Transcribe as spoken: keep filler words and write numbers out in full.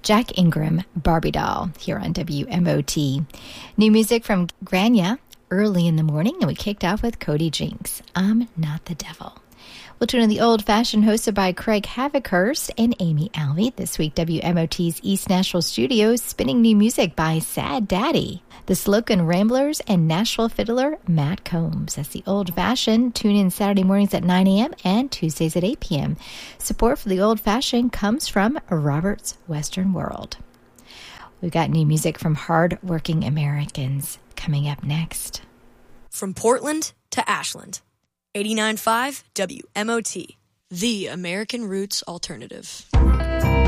Jack Ingram, Barbie Doll, here on W M O T. New music from Grania early in the morning, and we kicked off with Cody Jinks, I'm Not the Devil. We'll tune in the Old Fashioned, hosted by Craig Havikhurst and Amy Alvey. This week, W M O T's East Nashville Studios spinning new music by Sad Daddy, the Slocum Ramblers, and Nashville fiddler Matt Combs. That's the Old Fashioned. Tune in Saturday mornings at nine a.m. and Tuesdays at eight p.m. Support for the Old Fashioned comes from Robert's Western World. We've got new music from Hard-Working Americans coming up next. From Portland to Ashland. eighty-nine point five W M O T, the American Roots Alternative.